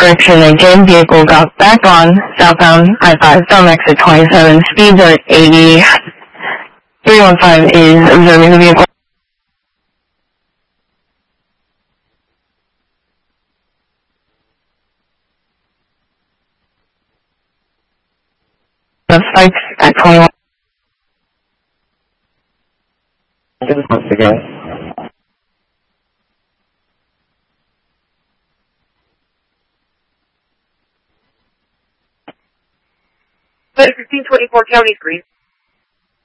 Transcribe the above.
correction again. Vehicle got back on southbound I-5 from exit 27. Speeds are 80. 315 is observing the vehicle. The spikes at 21. Once again. But 1524 County Green.